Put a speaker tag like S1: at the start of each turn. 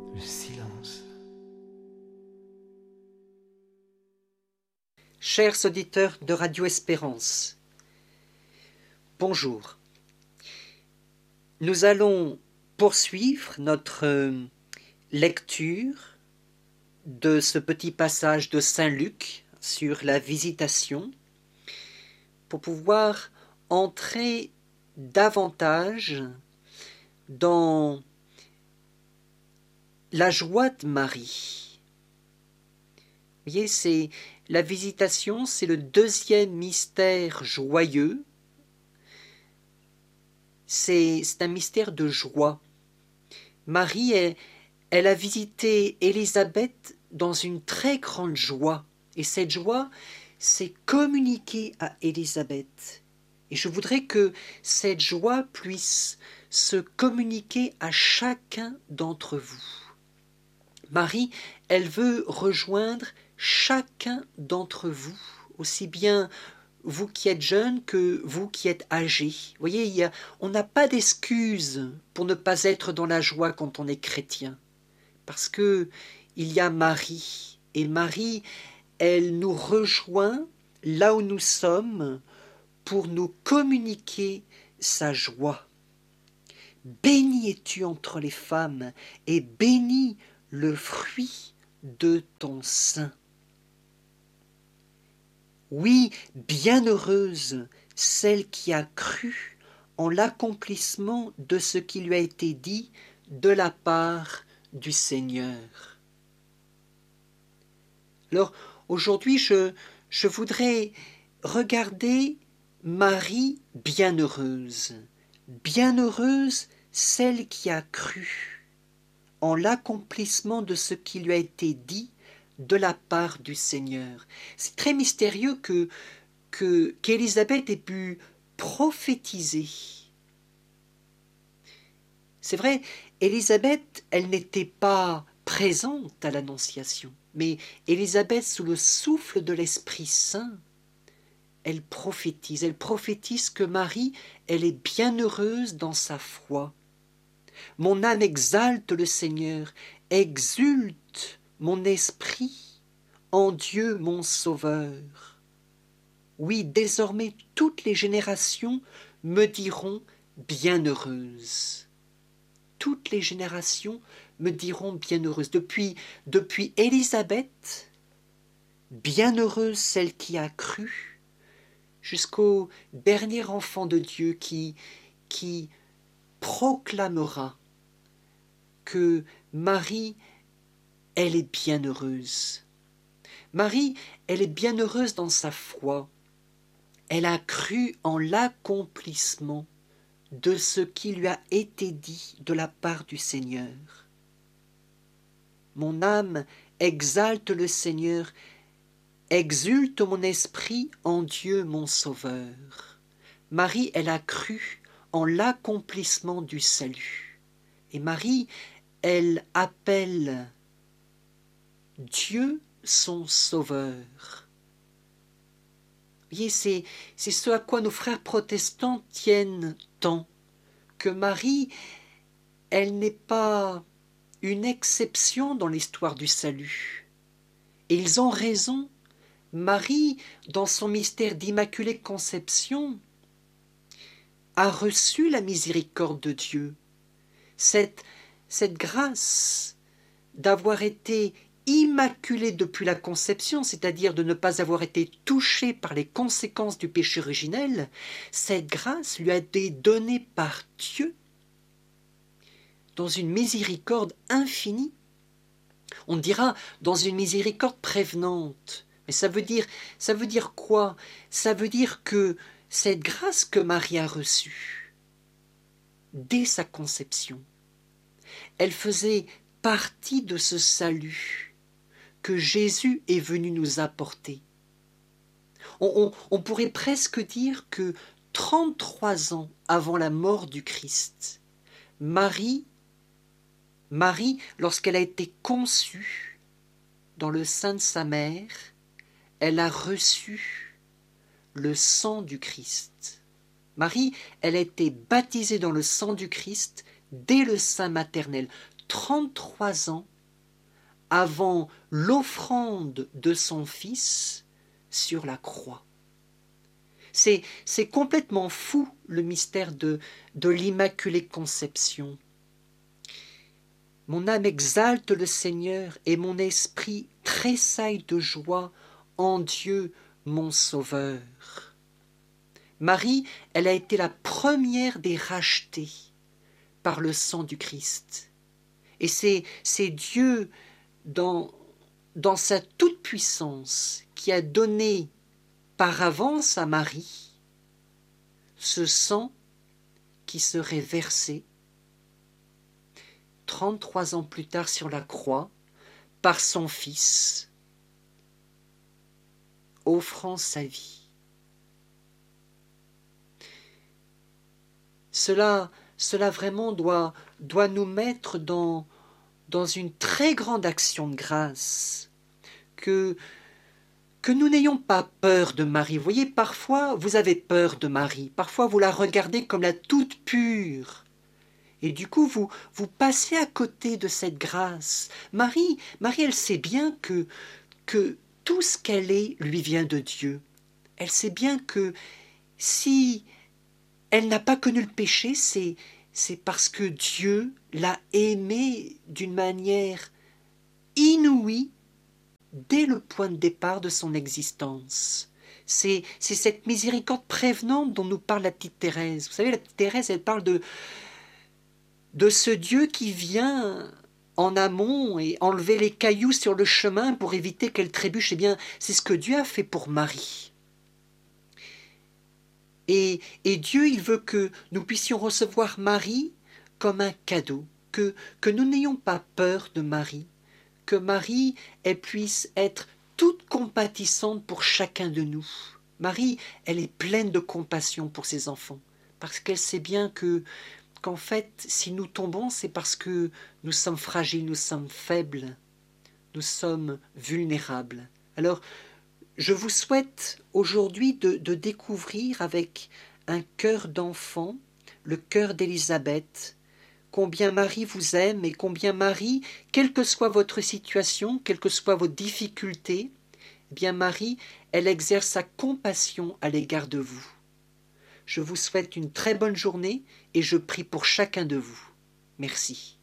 S1: Le silence.
S2: Chers auditeurs de Radio Espérance, bonjour. Nous allons poursuivre notre lecture de ce petit passage de Saint Luc sur la visitation pour pouvoir entrer davantage dans la joie de Marie. Vous voyez, la visitation, c'est le deuxième mystère joyeux. C'est un mystère de joie. Marie, elle a visité Élisabeth dans une très grande joie. Et cette joie, c'est communiquée à Élisabeth. Et je voudrais que cette joie puisse se communiquer à chacun d'entre vous. Marie, elle veut rejoindre chacun d'entre vous, aussi bien vous qui êtes jeunes que vous qui êtes âgés. Vous voyez, on n'a pas d'excuse pour ne pas être dans la joie quand on est chrétien. Parce que il y a Marie. Et Marie, elle nous rejoint là où nous sommes pour nous communiquer sa joie. Bénie es-tu entre les femmes et béni le fruit de ton sein. Oui, bienheureuse celle qui a cru en l'accomplissement de ce qui lui a été dit de la part du Seigneur. Alors, aujourd'hui, je voudrais regarder Marie bienheureuse. Bienheureuse celle qui a cru en l'accomplissement de ce qui lui a été dit de la part du Seigneur. C'est très mystérieux qu'Élisabeth ait pu prophétiser. C'est vrai, Élisabeth, elle n'était pas présente à l'Annonciation, mais Élisabeth, sous le souffle de l'Esprit Saint, elle prophétise que Marie, elle est bienheureuse dans sa foi. Mon âme exalte le Seigneur, exulte mon esprit en Dieu mon Sauveur. Oui, désormais toutes les générations me diront bienheureuse. Toutes les générations me diront bienheureuse. Depuis Élisabeth, bienheureuse celle qui a cru, jusqu'au dernier enfant de Dieu qui proclamera que Marie, elle est bienheureuse. Marie, elle est bienheureuse dans sa foi. Elle a cru en l'accomplissement de ce qui lui a été dit de la part du Seigneur. Mon âme exalte le Seigneur, exulte mon esprit en Dieu mon Sauveur. Marie, elle a cru en l'accomplissement du salut. Et Marie, elle appelle Dieu son Sauveur. Vous voyez, c'est ce à quoi nos frères protestants tiennent tant, que Marie, elle n'est pas une exception dans l'histoire du salut. Et ils ont raison. Marie, dans son mystère d'Immaculée Conception, a reçu la miséricorde de Dieu. Cette grâce d'avoir été immaculée depuis la conception, c'est-à-dire de ne pas avoir été touchée par les conséquences du péché originel, cette grâce lui a été donnée par Dieu dans une miséricorde infinie. On dira dans une miséricorde prévenante. Mais ça veut dire quoi? Ça veut dire que cette grâce que Marie a reçue, dès sa conception, elle faisait partie de ce salut que Jésus est venu nous apporter. On pourrait presque dire que 33 ans avant la mort du Christ, Marie, lorsqu'elle a été conçue dans le sein de sa mère, elle a reçu le sang du Christ. Marie, elle a été baptisée dans le sang du Christ dès le sein maternel, 33 ans avant l'offrande de son fils sur la croix. C'est complètement fou le mystère de l'Immaculée Conception. Mon âme exalte le Seigneur et mon esprit tressaille de joie en Dieu mon Sauveur. Marie, elle a été la première des rachetées par le sang du Christ. Et c'est Dieu, dans sa toute-puissance, qui a donné par avance à Marie ce sang qui serait versé 33 ans plus tard sur la croix par son Fils, offrant sa vie. Cela vraiment doit nous mettre dans une très grande action de grâce, que nous n'ayons pas peur de Marie. Vous voyez, parfois, vous avez peur de Marie. Parfois, vous la regardez comme la toute pure. Et du coup, vous passez à côté de cette grâce. Marie, elle sait bien que tout ce qu'elle est lui vient de Dieu. Elle sait bien que si elle n'a pas connu le péché, c'est parce que Dieu l'a aimée d'une manière inouïe dès le point de départ de son existence. C'est cette miséricorde prévenante dont nous parle la petite Thérèse. Vous savez, la petite Thérèse, elle parle de ce Dieu qui vient en amont et enlever les cailloux sur le chemin pour éviter qu'elle trébuche. Eh bien, c'est ce que Dieu a fait pour Marie. Et Dieu, il veut que nous puissions recevoir Marie comme un cadeau, que nous n'ayons pas peur de Marie, que Marie, elle puisse être toute compatissante pour chacun de nous. Marie, elle est pleine de compassion pour ses enfants, parce qu'elle sait bien qu'en fait, si nous tombons, c'est parce que nous sommes fragiles, nous sommes faibles, nous sommes vulnérables. Alors, je vous souhaite aujourd'hui de découvrir avec un cœur d'enfant, le cœur d'Élisabeth, combien Marie vous aime et combien Marie, quelle que soit votre situation, quelles que soient vos difficultés, eh bien Marie, elle exerce sa compassion à l'égard de vous. Je vous souhaite une très bonne journée et je prie pour chacun de vous. Merci.